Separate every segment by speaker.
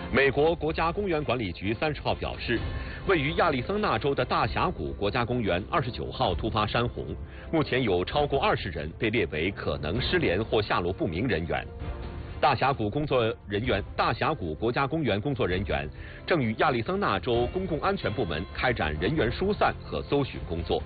Speaker 1: 美国国家公园管理局30号表示，位于亚利桑那州的大峡谷国家公园29号突发山洪，目前有超过20人被列为可能失联或下落不明人员。大峡谷国家公园工作人员正与亚利桑那州公共安全部门开展人员疏散和搜寻工作。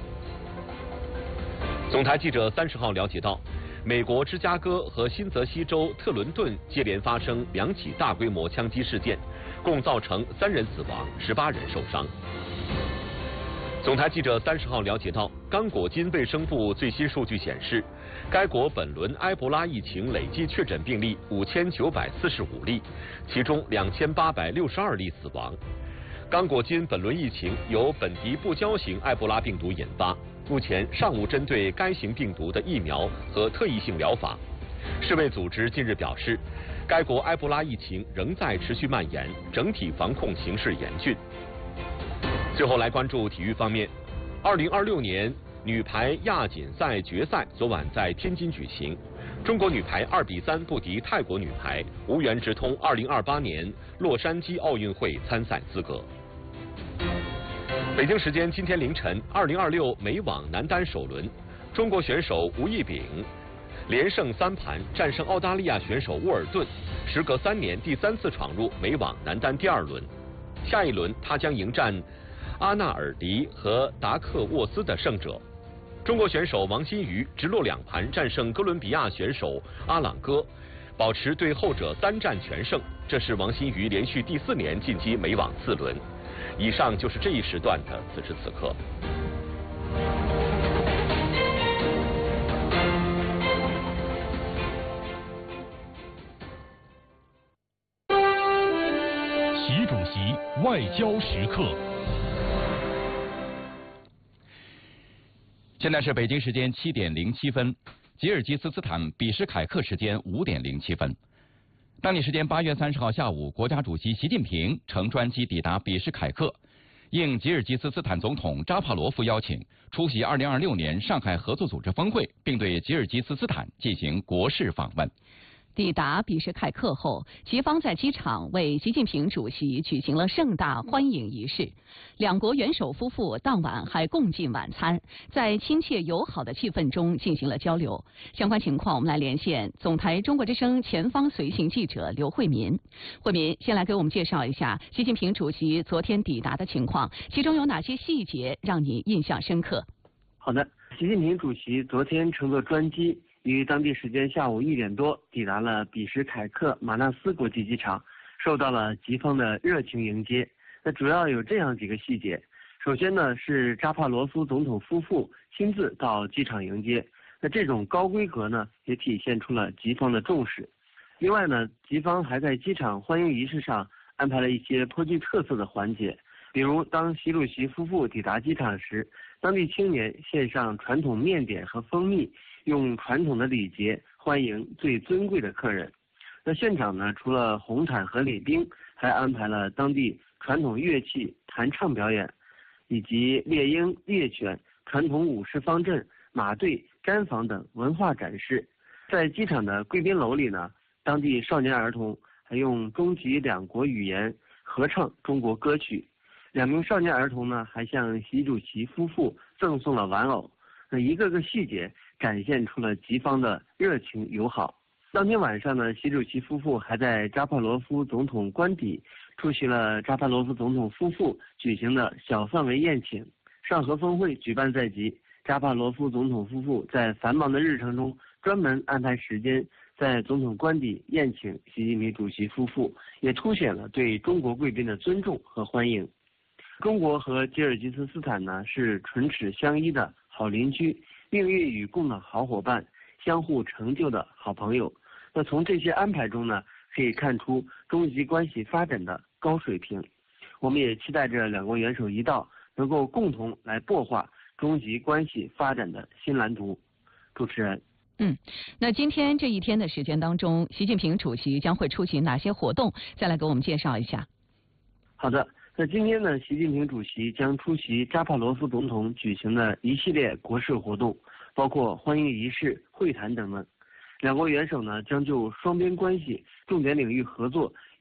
Speaker 1: 总台记者30号了解到，美国芝加哥和新泽西州特伦顿接连发生2起大规模枪击事件，共造成3人死亡，18人受伤。总台记者30号了解到，刚果金卫生部最新数据显示，该国本轮埃博拉疫情累计确诊病例5945例，其中2862例死亡。刚果金本轮疫情由本地布胶型埃博拉病毒引发，目前尚无针对该型病毒的疫苗和特异性疗法。世卫组织近日表示，该国埃博拉疫情仍在持续蔓延，整体防控形势严峻。最后来关注体育方面，2026年女排亚锦赛决赛昨晚在天津举行，中国女排2比3不敌泰国女排，无缘直通2028年洛杉矶奥运会参赛资格。北京时间今天凌晨，2026美网男单首轮，中国选手吴亦丙连胜3盘战胜澳大利亚选手沃尔顿，时隔3年第3次闯入美网男单第2轮。下一轮他将迎战阿纳尔迪和达克沃斯的胜者。中国选手王欣瑜直落2盘战胜哥伦比亚选手阿朗戈，保持对后者3战全胜，这是王欣瑜连续第4年晋级美网4轮。以上就是这一时段的此时此刻。
Speaker 2: 习主席外交时刻。现在是北京时间7点07分，吉尔吉斯斯坦比什凯克时间5点07分。当地时间8月30号下午，国家主席习近平乘专机抵达比什凯克，应吉尔吉斯斯坦总统扎帕罗夫邀请，出席2026年上海合作组织峰会，并对吉尔吉斯斯坦进行国事访问。
Speaker 3: 抵达比什凯克后，吉方在机场为习近平主席举行了盛大欢迎仪式。两国元首夫妇当晚还共进晚餐，在亲切友好的气氛中进行了交流。相关情况，我们来连线总台中国之声前方随行记者刘慧民。慧民，先来给我们介绍一下习近平主席昨天抵达的情况，其中有哪些细节让你印象深刻？
Speaker 4: 好的，习近平主席昨天乘坐专机，于当地时间下午1点多抵达了比什凯克马纳斯国际机场，受到了吉方的热情迎接。那主要有这样几个细节。首先呢，是扎帕罗夫总统夫妇亲自到机场迎接，那这种高规格呢，也体现出了吉方的重视。另外呢，吉方还在机场欢迎仪式上安排了一些颇具特色的环节，比如当习主席夫妇抵达机场时，当地青年献上传统面点和蜂蜜，用传统的礼节欢迎最尊贵的客人。那现场呢，除了红毯和礼宾，还安排了当地传统乐器弹唱表演，以及猎鹰、猎犬、传统武士方阵、马队、毡房等文化展示。在机场的贵宾楼里呢，当地少年儿童还用中吉2国语言合唱中国歌曲。2名少年儿童呢，还向习主席夫妇赠送了玩偶。那一个个细节展现出了吉方的热情友好。当天晚上呢，习主席夫妇还在扎帕罗夫总统官邸出席了扎帕罗夫总统夫妇举行的小范围宴请。上合峰会举办在即，扎帕罗夫总统夫妇在繁忙的日程中专门安排时间在总统官邸宴请习近平主席夫妇，也凸显了对中国贵宾的尊重和欢迎。中国和吉尔吉斯斯坦呢，是唇齿相依的好邻居，命运与共的好伙伴，相互成就的好朋友。那从这些安排中呢，可以看出中吉关系发展的高水平。我们也期待着两国元首一道，能够共同来擘画中吉关系发展的新蓝图。主持人。
Speaker 3: 那今天这一天的时间当中，习近平主席将会出席哪些活动？再来给我们介绍一下。
Speaker 4: 好的，那今天呢，习近平主席将出席扎帕罗夫总统举行的一系列国事活动，包括欢迎仪式、会谈等等。两国元首呢，将就双边关系、重点领域合作以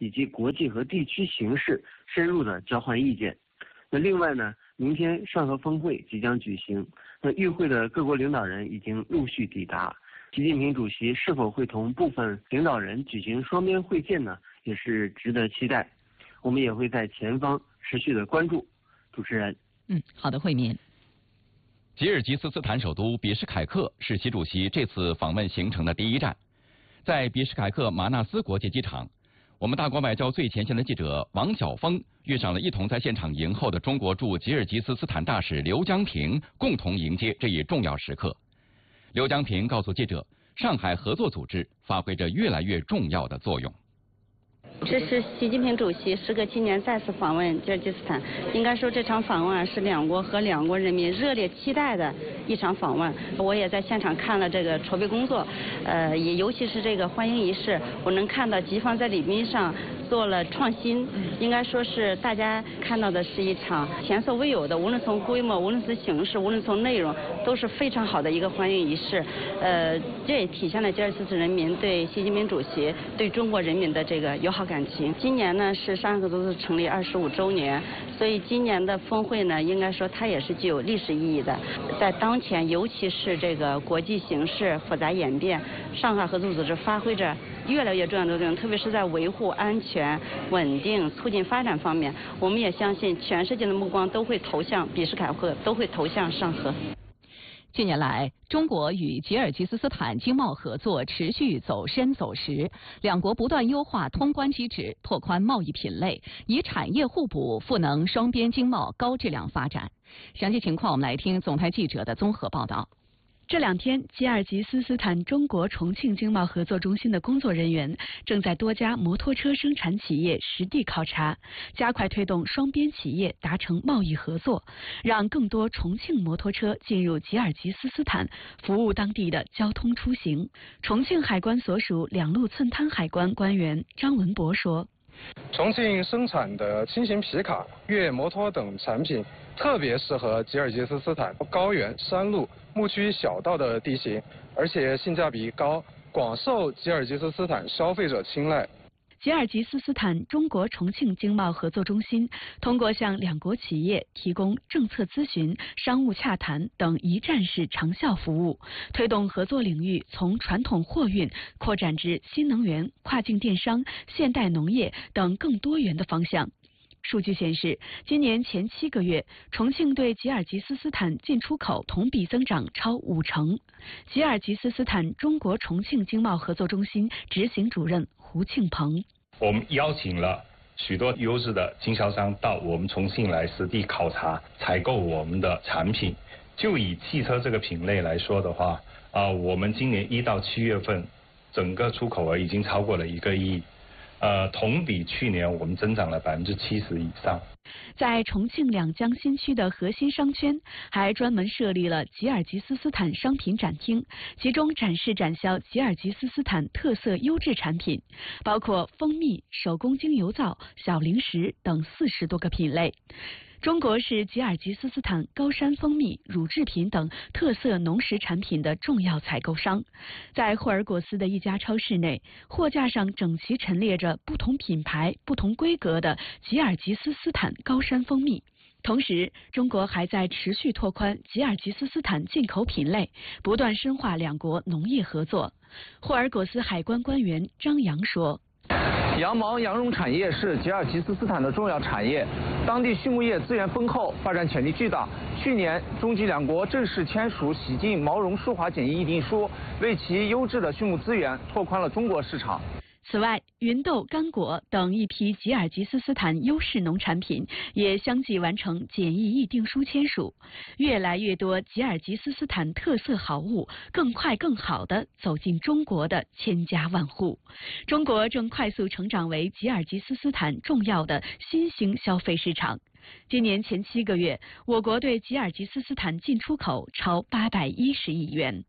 Speaker 4: 以及国际和地区形势深入的交换意见。那另外呢，明天上合峰会即将举行，那与会的各国领导人已经陆续抵达。习近平主席是否会同部分领导人举行双边会见呢，也是值得期待。我们也会在前方持续的关注。主持人，
Speaker 3: 好的，慧民。
Speaker 2: 吉尔吉斯斯坦首都比什凯克是习主席这次访问行程的第一站，在比什凯克马纳斯国际机场，我们大国外交最前线的记者王晓峰遇上了一同在现场迎候的中国驻吉尔吉斯斯坦大使刘江平，共同迎接这一重要时刻。刘江平告诉记者，上海合作组织发挥着越来越重要的作用。
Speaker 5: 这是习近平主席时隔7年再次访问吉尔吉斯斯坦，应该说这场访问是两国和两国人民热烈期待的一场访问。我也在现场看了这个筹备工作，也尤其是这个欢迎仪式，我能看到吉方在礼宾上做了创新，应该说是大家看到的是一场前所未有的，无论从规模，无论是形式，无论从内容，都是非常好的一个欢迎仪式。这也体现了吉尔吉斯人民对习近平主席对中国人民的这个友好感情。今年呢是上海合作组织成立25周年，所以今年的峰会呢，应该说它也是具有历史意义的。在当前，尤其是这个国际形势复杂演变，上海合作组织发挥着越来越重要的作用，特别是在维护安全、稳定、促进发展方面，我们也相信全世界的目光都会投向比什凯克，都会投向上合。
Speaker 3: 近年来，中国与吉尔吉斯斯坦经贸合作持续走深走实，两国不断优化通关机制，拓宽贸易品类，以产业互补赋能双边经贸高质量发展。详细情况，我们来听总台记者的综合报道。
Speaker 6: 这2天，吉尔吉斯斯坦中国重庆经贸合作中心的工作人员正在多家摩托车生产企业实地考察，加快推动双边企业达成贸易合作，让更多重庆摩托车进入吉尔吉斯斯坦，服务当地的交通出行。重庆海关所属两路寸滩海关官员张文博说：“
Speaker 7: 重庆生产的轻型皮卡、越野摩托等产品特别适合吉尔吉斯斯坦高原、山路、牧区小道的地形，而且性价比高，广受吉尔吉斯斯坦消费者青睐。”
Speaker 6: 吉尔吉斯斯坦中国重庆经贸合作中心通过向两国企业提供政策咨询、商务洽谈等一站式长效服务，推动合作领域从传统货运扩展至新能源、跨境电商、现代农业等更多元的方向。数据显示，今年前7个月，重庆对吉尔吉斯斯坦进出口同比增长超50%。吉尔吉斯斯坦中国重庆经贸合作中心执行主任胡庆鹏：“
Speaker 8: 我们邀请了许多优质的经销商到我们重庆来实地考察、采购我们的产品。就以汽车这个品类来说的话，我们今年1到7月份，整个出口额已经超过了1个亿。同比去年我们增长了70%以上。”
Speaker 6: 在重庆两江新区的核心商圈，还专门设立了吉尔吉斯斯坦商品展厅，集中展示展销吉尔吉斯斯坦特色优质产品，包括蜂蜜、手工精油皂、小零食等40多个品类。中国是吉尔吉斯斯坦高山蜂蜜、乳制品等特色农食产品的重要采购商。在霍尔果斯的一家超市内，货架上整齐陈列着不同品牌、不同规格的吉尔吉斯斯坦高山蜂蜜。同时，中国还在持续拓宽吉尔吉斯斯坦进口品类，不断深化两国农业合作。霍尔果斯海关官员张扬说：“
Speaker 9: 羊毛、羊绒产业是吉尔吉斯斯坦的重要产业，当地畜牧业资源丰厚，发展潜力巨大。去年，中吉两国正式签署洗净毛绒舒华检疫议定书，为其优质的畜牧资源拓宽了中国市场。”
Speaker 6: 此外，芸豆、干果等一批吉尔吉斯斯坦优势农产品也相继完成检疫议定书签署，越来越多吉尔吉斯斯坦特色好物更快更好地走进中国的千家万户。中国正快速成长为吉尔吉斯斯坦重要的新兴消费市场。今年前7个月，我国对吉尔吉斯斯坦进出口超810亿元。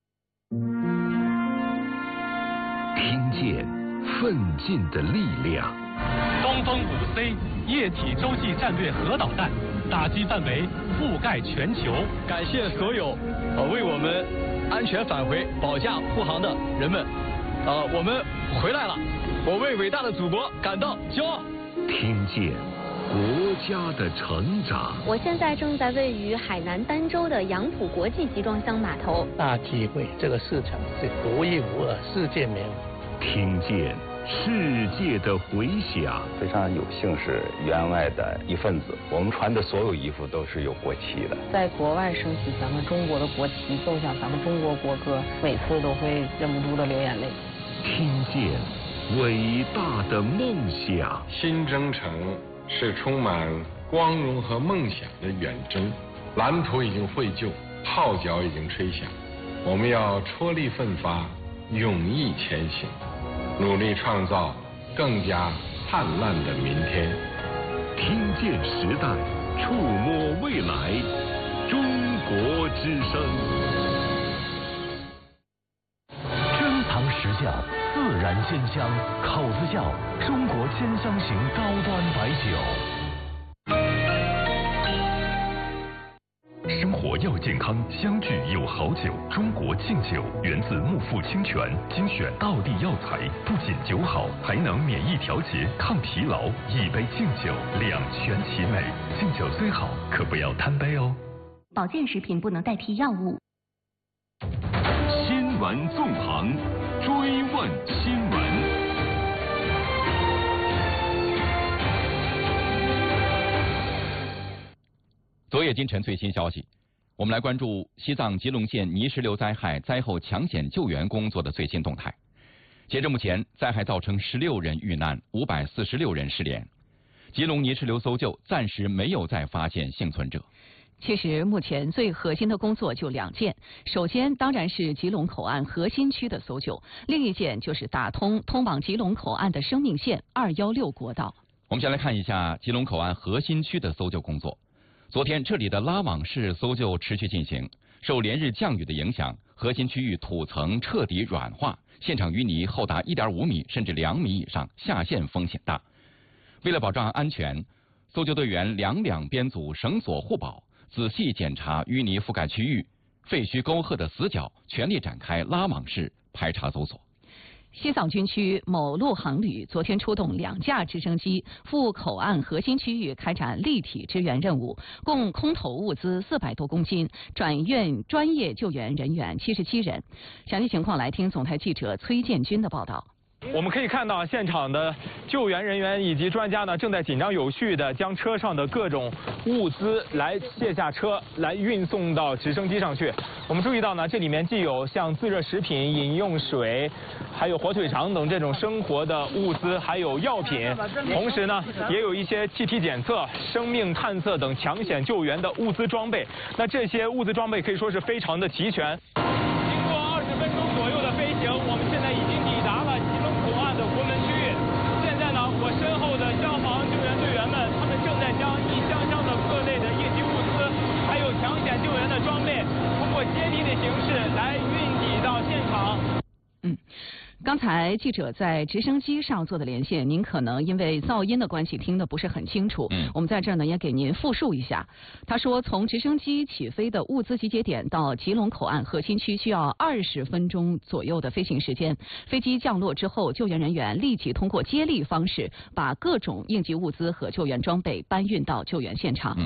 Speaker 10: 听见奋进的力量。
Speaker 11: 东风5C 液体洲际战略核导弹打击范围覆盖全球。
Speaker 12: 感谢所有为我们安全返回保驾护航的人们，我们回来了。 我为伟大的祖国感到骄傲。
Speaker 10: 听见国家的成长。
Speaker 13: 我现在正在位于海南儋州的杨浦国际集装箱码头，
Speaker 14: 大体会这个市场是独一无二，世界没有。
Speaker 10: 听见世界的回响。
Speaker 15: 非常有幸是员外的一份子，我们穿的所有衣服都是有国旗的。
Speaker 16: 在国外升起咱们中国的国旗，奏响咱们中国国歌，每次都会忍不住的流眼泪。
Speaker 10: 听见伟大的梦想。
Speaker 17: 新征程是充满光荣和梦想的远征，蓝图已经绘就，号角已经吹响，我们要踔厉奋发，勇毅前行，努力创造更加灿烂的明天。
Speaker 10: 听见时代，触摸未来，中国之声。
Speaker 18: 珍藏实窖，自然鲜香，口子窖，中国鲜香型高端白酒。
Speaker 19: 生活要健康，相聚有好酒。中国敬酒源自木富清泉，精选道地药材，不仅酒好，还能免疫调节、抗疲劳。一杯敬酒，两全其美。敬酒虽好，可不要贪杯哦。
Speaker 20: 保健食品不能代替药物。
Speaker 10: 新闻纵横，追问新闻。
Speaker 2: 昨夜今晨最新消息，我们来关注西藏吉隆县泥石流灾害灾后抢险救援工作的最新动态。截至目前，灾害造成16人遇难，546人失联。吉隆泥石流搜救暂时没有再发现幸存者。
Speaker 3: 其实目前最核心的工作就2件，首先当然是吉隆口岸核心区的搜救，另一件就是打通通往吉隆口岸的生命线216国道。
Speaker 2: 我们先来看一下吉隆口岸核心区的搜救工作。昨天，这里的拉网式搜救持续进行。受连日降雨的影响，核心区域土层彻底软化，现场淤泥厚达1.5米甚至2米以上，下陷风险大。为了保障安全，搜救队员两编组绳索护保，仔细检查淤泥覆盖区域、废墟沟壑的死角，全力展开拉网式排查搜索。
Speaker 3: 西藏军区某陆航旅昨天出动2架直升机赴口岸核心区域开展立体支援任务，共空投物资400多公斤，转运专业救援人员77人。详细情况来听总台记者崔建军的报道。
Speaker 21: 我们可以看到，现场的救援人员以及专家呢，正在紧张有序地将车上的各种物资来卸下车，来运送到直升机上去。我们注意到呢，这里面既有像自热食品、饮用水，还有火腿肠等这种生活的物资，还有药品，同时呢，也有一些气体检测、生命探测等抢险救援的物资装备。那这些物资装备可以说是非常的齐全。经过20分钟左右的飞行，我们现在已经抵达了吉隆口岸的国门区域。现在呢，我身后的消防救援队员们，他们正在将一箱箱的各类的应急物资，还有抢险救援的装备，通过接力的形式来运抵到现场。
Speaker 3: 刚才记者在直升机上做的连线，您可能因为噪音的关系听得不是很清楚。我们在这儿呢也给您复述一下。他说，从直升机起飞的物资集结点到吉隆口岸核心区需要20分钟左右的飞行时间。飞机降落之后，救援人员立即通过接力方式把各种应急物资和救援装备搬运到救援现场。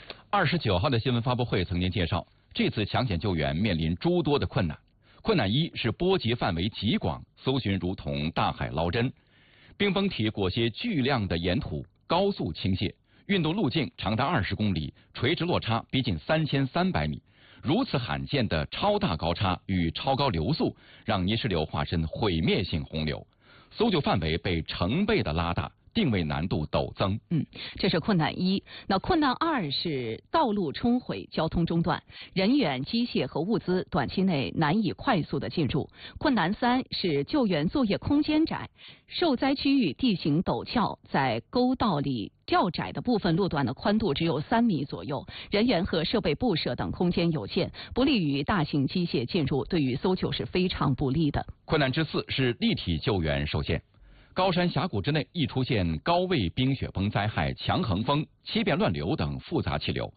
Speaker 2: 29号的新闻发布会曾经介绍，这次抢险救援面临诸多的困难。困难一是波及范围极广，搜寻如同大海捞针。冰封体裹挟巨量的岩土高速倾泻，运动路径长达20公里，垂直落差逼近3300米。如此罕见的超大高差与超高流速，让泥石流化身毁灭性洪流，搜救范围被成倍的拉大，定位难度陡增。
Speaker 3: 这是困难一。那困难2是道路冲毁，交通中断，人员、机械和物资短期内难以快速的进入。困难3是救援作业空间窄，受灾区域地形陡峭，在沟道里较窄的部分路段的宽度只有3米左右，人员和设备布设等空间有限，不利于大型机械进入，对于搜救是非常不利的。
Speaker 2: 困难之4是立体救援受限。高山峡谷之内易出现高位冰雪崩灾害、强横风、七变乱流等复杂气流，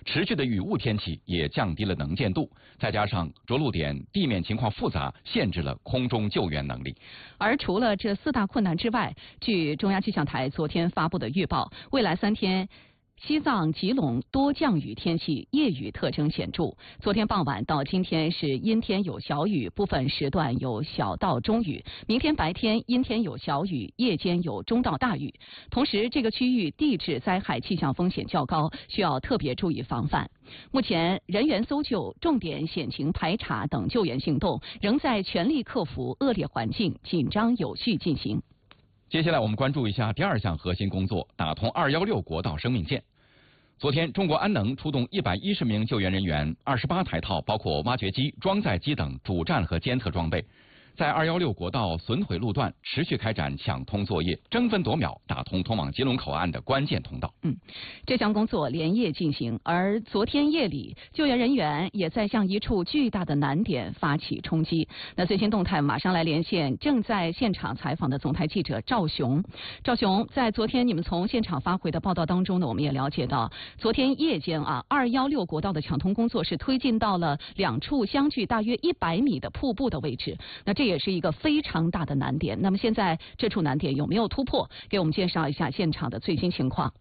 Speaker 2: 持续的雨雾天气也降低了能见度，再加上着陆点地面情况复杂，限制了空中救援能力。
Speaker 3: 而除了这4大困难之外，据中央气象台昨天发布的预报，未来3天西藏、吉隆多降雨天气，夜雨特征显著。昨天傍晚到今天是阴天有小雨，部分时段有小到中雨。明天白天阴天有小雨，夜间有中到大雨。同时，这个区域地质灾害气象风险较高，需要特别注意防范。目前，人员搜救、重点险情排查等救援行动仍在全力克服恶劣环境，紧张有序进行。
Speaker 2: 接下来我们关注一下第2项核心工作，打通216国道生命线。昨天，中国安能出动110名救援人员，28台套包括挖掘机、装载机等主战和监测装备，在216国道损毁路段持续开展抢通作业，争分夺秒打通通往吉隆口岸的关键通道。
Speaker 3: 这项工作连夜进行，而昨天夜里，救援人员也在向一处巨大的难点发起冲击。那最新动态马上来连线正在现场采访的总台记者赵雄。赵雄，在昨天你们从现场发回的报道当中呢，我们也了解到，昨天夜间216国道的抢通工作是推进到了2处相距大约100米的瀑布的位置。那这也是一个非常大的难点。那么现在这处难点有没有突破？给我们介绍一下现场的最新情况。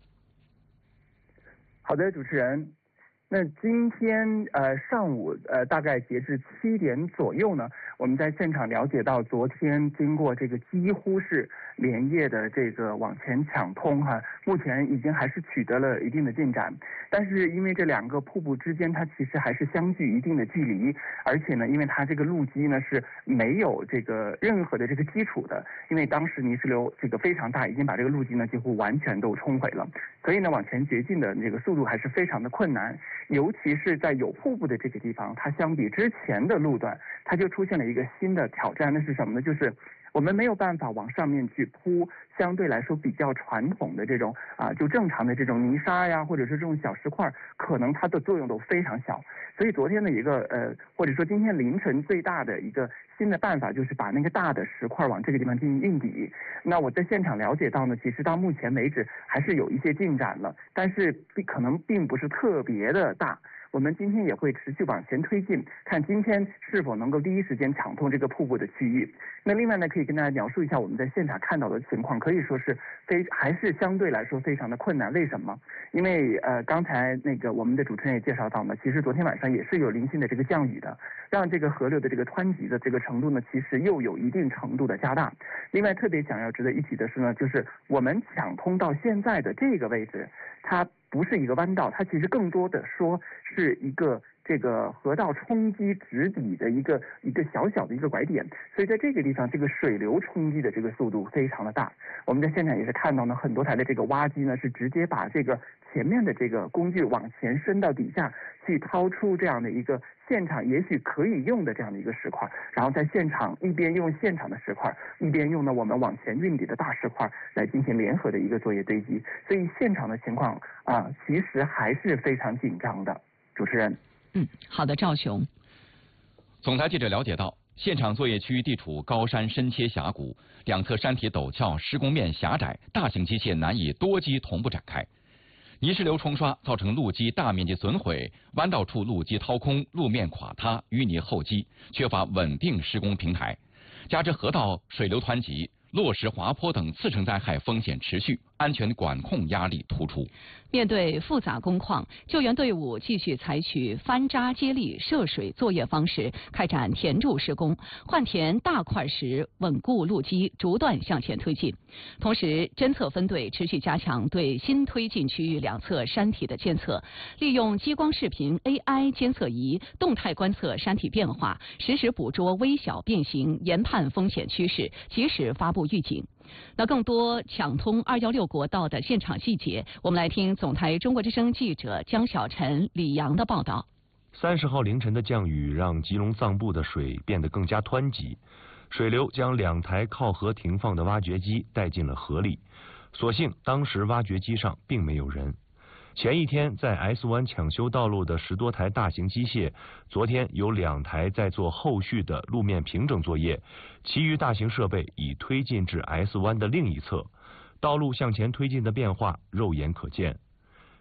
Speaker 1: 好的，主持人。那今天上午大概截至7点左右呢，我们在现场了解到，昨天经过这个几乎是连夜的这个往前抢通目前已经还是取得了一定的进展。但是因为这2个瀑布之间它其实还是相距一定的距离，而且呢，因为它这个路基呢是没有这个任何的这个基础的，因为当时泥石流这个非常大，已经把这个路基呢几乎完全都冲毁了，所以呢往前掘进的这个速度还是非常的困难。尤其是在有瀑布的这个地方，它相比之前的路段，它就出现了一个新的挑战，那是什么呢？就是我们没有办法往上面去铺相对来说比较传统的这种就正常的这种泥沙呀，或者是这种小石块，可能它的作用都非常小。所以昨天的一个或者说今天凌晨最大的一个新的办法，就是把那个大的石块往这个地方进行运抵。那我在现场了解到呢，其实到目前为止还是有一些进展了，但是可能并不是特别的大。我们今天也会持续往前推进，看今天是否能够第一时间抢通这个瀑布的区域。那另外呢，可以跟大家描述一下我们在现场看到的情况，可以说是还是相对来说非常的困难。为什么？因为刚才那个我们的主持人也介绍到呢，其实昨天晚上也是有零星的这个降雨的，让这个河流的这个湍急的这个程度呢，其实又有一定程度的加大。另外特别想要值得一提的是呢，就是我们抢通到现在的这个位置，它不是一个弯道，它其实更多的说是一个这个河道冲击直底的一个小小的一个拐点，所以在这个地方，这个水流冲击的这个速度非常的大。我们在现场也是看到呢，很多台的这个挖机呢是直接把这个前面的这个工具往前伸到底下去，掏出这样的一个现场也许可以用的这样的一个石块，然后在现场一边用现场的石块，一边用呢我们往前运抵的大石块来进行联合的一个作业堆积。所以现场的情况其实还是非常紧张的。主持人。
Speaker 3: 好的，赵雄。
Speaker 2: 总台记者了解到，现场作业区地处高山深切峡谷，两侧山体陡峭，施工面狭窄，大型机械难以多机同步展开。泥石流冲刷造成路基大面积损毁，弯道处路基掏空，路面垮塌，淤泥厚积，缺乏稳定施工平台。加之河道水流湍急，落石滑坡等次生灾害风险持续，安全管控压力突出。
Speaker 3: 面对复杂工况，救援队伍继续采取翻渣接力涉水作业方式，开展填筑施工，换填大块石，稳固路基，逐段向前推进。同时，侦测分队持续加强对新推进区域两侧山体的监测，利用激光视频 AI 监测仪动态观测山体变化，实时捕捉微小变形，研判风险趋势，及时发布预警。那更多抢通216国道的现场细节，我们来听总台中国之声记者江小晨、李阳的报道。
Speaker 22: 30号凌晨的降雨让吉隆藏部的水变得更加湍急，水流将2台靠河停放的挖掘机带进了河里。所幸当时挖掘机上并没有人。前一天在 S 湾抢修道路的10多台大型机械，昨天有2台在做后续的路面平整作业，其余大型设备已推进至 S 湾的另一侧，道路向前推进的变化肉眼可见。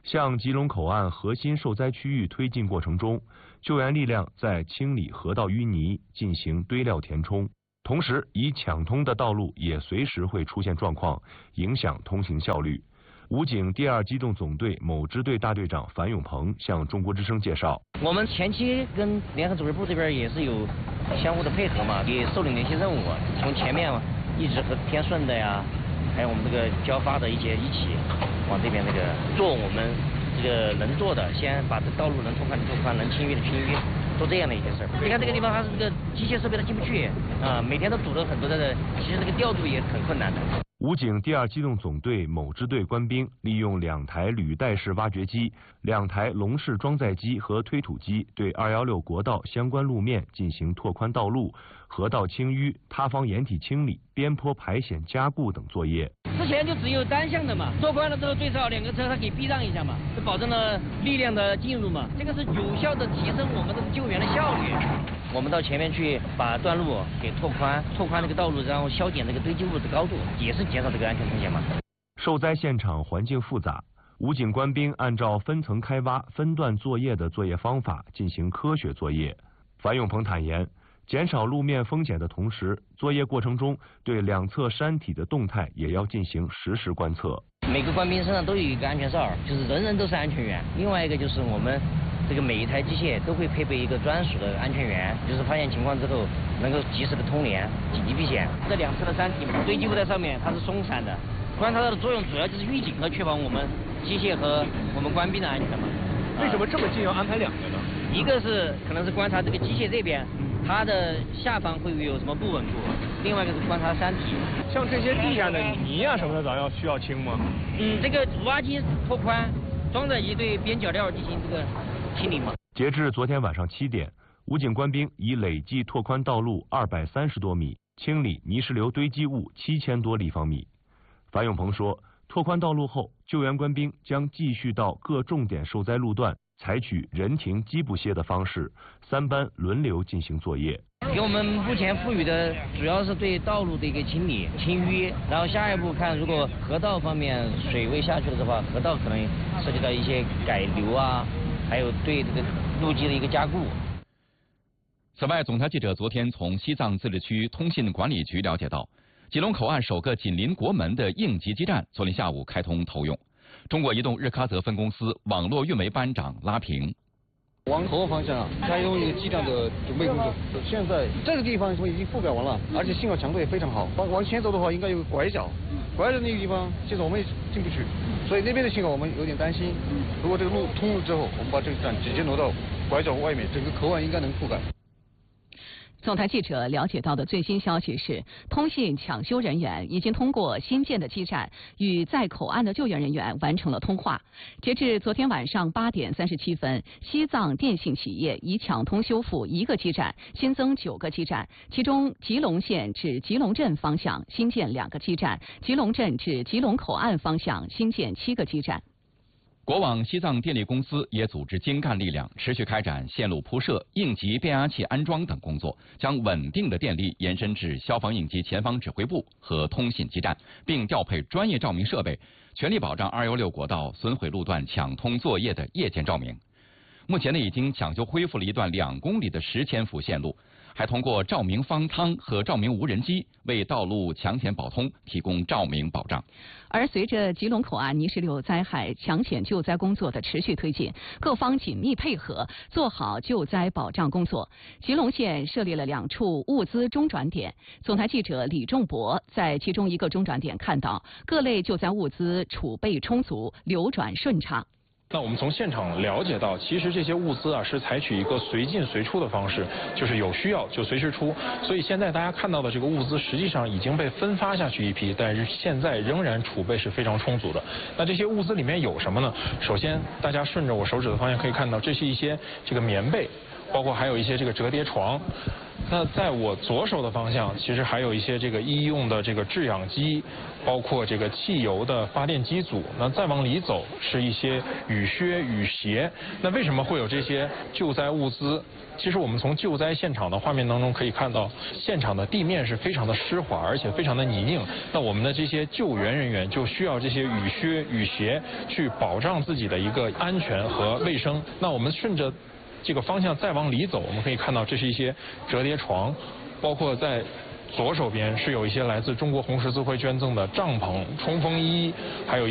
Speaker 22: 向吉隆口岸核心受灾区域推进过程中，救援力量在清理河道淤泥，进行堆料填充。同时，已抢通的道路也随时会出现状况，影响通行效率。武警第2机动总队某支队大队长樊永鹏向中国之声介绍：
Speaker 4: 我们前期跟联合指挥部这边也是有相互的配合嘛，也受领了一些任务，从前面一直和天顺的呀，还有我们这个交发的一起往这边做我们这个能做的，先把这道路能拓宽的拓宽，能清淤的清淤，做这样的一些事儿。你看这个地方它是这个机械设备它进不去每天都堵着很多的，其实这个调度也很困难的。
Speaker 22: 武警第2机动总队某支队官兵利用2台履带式挖掘机、2台笼式装载机和推土机，对216国道相关路面进行拓宽道路、河道清淤、塌方掩体清理、边坡排险加固等作业。
Speaker 4: 之前就只有单向的嘛，拓宽了之后最少2个车它可以避让一下嘛，就保证了力量的进入嘛，这个是有效的提升我们的救援的效率。我们到前面去把段路给拓宽这个道路，然后消减这个堆积物的高度，也是减少这个安全风险嘛。
Speaker 22: 受灾现场环境复杂，武警官兵按照分层开挖、分段作业的作业方法进行科学作业。樊永鹏坦言，减少路面风险的同时，作业过程中对2侧山体的动态也要进行实时观测。
Speaker 4: 每个官兵身上都有一个安全哨，就是人人都是安全员。另外一个就是我们这个每一台机械都会配备一个专属的安全员，就是发现情况之后能够及时的通联、紧急避险。这2侧的山体堆积物在上面，它是松散的，观察到的作用主要就是预警和确保我们机械和我们官兵的安全嘛。
Speaker 21: 为什么这么近要安排2个呢？
Speaker 4: 一个是可能是观察这个机械这边，它的下方会有什么不稳固，另外一个是观察山体。
Speaker 21: 像这些地下的泥啊什么的，咱需要清吗？
Speaker 4: 这个挖机拓宽，装载机对边角料进行这个清理嘛。
Speaker 22: 截至昨天晚上7点，武警官兵已累计拓宽道路230多米，清理泥石流堆积物7000多立方米。樊永鹏说，拓宽道路后，救援官兵将继续到各重点受灾路段，采取人停机不歇的方式，3班轮流进行作业。
Speaker 4: 给我们目前赋予的主要是对道路的一个清理、清淤，然后下一步看，如果河道方面水位下去了的话，河道可能涉及到一些改流啊，还有对这个路基的一个加固。
Speaker 2: 此外，总台记者昨天从西藏自治区通信管理局了解到，吉隆口岸首个紧邻国门的应急基站昨天下午开通投用。中国移动日喀则分公司网络运维班长拉平。
Speaker 5: 往口岸方向开通一个基站的准备工作，现在这个地方已经覆盖完了，而且信号强度也非常好。往前走的话，应该有个拐角，拐角那个地方现在我们也进不去，所以那边的信号我们有点担心。如果这个路通了之后，我们把这个站直接挪到拐角外面，整个口岸应该能覆盖。
Speaker 3: 总台记者了解到的最新消息是，通信抢修人员已经通过新建的基站与在口岸的救援人员完成了通话。截至昨天晚上8点37分，西藏电信企业已抢通修复1个基站，新增9个基站，其中吉隆县至吉隆镇方向新建2个基站，吉隆镇至吉隆口岸方向新建7个基站。
Speaker 2: 国网西藏电力公司也组织精干力量，持续开展线路铺设、应急变压器安装等工作，将稳定的电力延伸至消防应急前方指挥部和通信基站，并调配专业照明设备，全力保障216国道损毁路段抢通作业的夜间照明。目前已经抢修恢复了一段2公里的10千伏线路，还通过照明方舱和照明无人机为道路抢险保通提供照明保障。
Speaker 3: 而随着吉隆口岸泥石流灾害抢险救灾工作的持续推进，各方紧密配合，做好救灾保障工作。吉隆县设立了2处物资中转点，总台记者李仲博在其中一个中转点看到，各类救灾物资储备充足，流转顺畅。
Speaker 21: 那我们从现场了解到，其实这些物资是采取一个随进随出的方式，就是有需要就随时出。所以现在大家看到的这个物资实际上已经被分发下去一批，但是现在仍然储备是非常充足的。那这些物资里面有什么呢？首先，大家顺着我手指的方向可以看到，这是一些这个棉被。 包括还有一些这个折叠床。那在我左手的方向，其实还有一些这个医用的这个制氧机，包括这个汽油的发电机组。那再往里走是一些雨靴、雨鞋。那为什么会有这些救灾物资？其实我们从救灾现场的画面当中可以看到，现场的地面是非常的湿滑，而且非常的泥泞。那我们的这些救援人员就需要这些雨靴、雨鞋去保障自己的一个安全和卫生。那我们顺着这个方向再往里走，我们可以看到这是一些折叠床，包括在左手边是有一些来自中国红十字会捐赠的帐篷、冲锋衣，还有